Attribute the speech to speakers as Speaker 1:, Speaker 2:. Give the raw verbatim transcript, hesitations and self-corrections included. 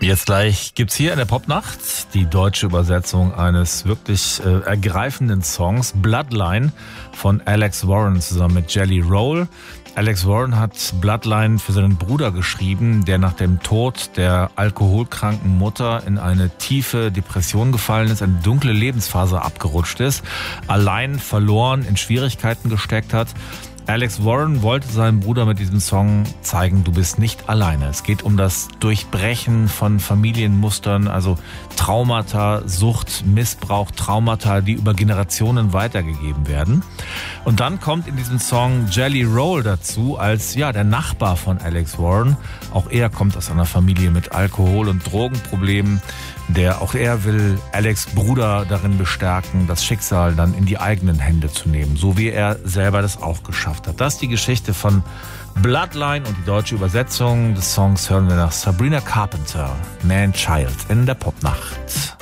Speaker 1: Jetzt gleich gibt's hier in der Popnacht die deutsche Übersetzung eines wirklich äh, ergreifenden Songs, Bloodline von Alex Warren zusammen mit Jelly Roll. Alex Warren hat Bloodline für seinen Bruder geschrieben, der nach dem Tod der alkoholkranken Mutter in eine tiefe Depression gefallen ist, eine dunkle Lebensphase abgerutscht ist, allein verloren, in Schwierigkeiten gesteckt hat. Alex Warren wollte seinem Bruder mit diesem Song zeigen, du bist nicht alleine. Es geht um das Durchbrechen von Familienmustern, also Traumata, Sucht, Missbrauch, Traumata, die über Generationen weitergegeben werden. Und dann kommt in diesem Song Jelly Roll dazu als ja der Nachbar von Alex Warren. Auch er kommt aus einer Familie mit Alkohol- und Drogenproblemen. Der auch er will Alex' Bruder darin bestärken, das Schicksal dann in die eigenen Hände zu nehmen, so wie er selber das auch geschafft hat. Das ist die Geschichte von Bloodline und die deutsche Übersetzung des Songs hören wir nach Sabrina Carpenter, Man Child in der Popnacht.